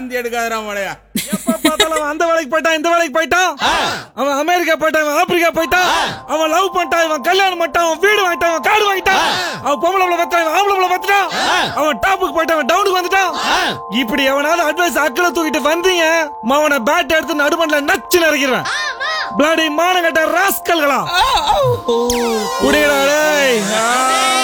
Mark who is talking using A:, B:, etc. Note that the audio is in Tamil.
A: வாந்தி எடுக்காதரா மழையா.
B: எப்ப பார்த்தாலும் அவன் அந்த வேலைக்கு போயிட்டான், இந்த வேலைக்கு போயிட்டான். அவன் அமெரிக்கா போயிட்டான், அவன் ஆப்பிரிக்கா போயிட்டான். அவன் லவ் பண்ணிட்டான், அவன் கல்யாணம் பண்ணிட்டான், அவன் வீடு வாங்கிட்டான், அவன் காடு வாங்கிட்டான். அவன் பொம்பளை பிள்ளை பத்தான், அவன் ஆம்பளை பிள்ளை பத்துட்டான். அவன் டாப்புக்கு போயிட்டான், அவன் டவுனுக்கு வந்துட்டான். இப்படி எவனாவது அட்வைஸ் அக்களை தூக்கிட்டு வந்தீங்க, அவனை பேட் எடுத்து நடுமண்ல நச்சு நறுக்கிறேன். பிளாடி மானங்கட்ட ராஸ்கல்களா குடிடா டேய்.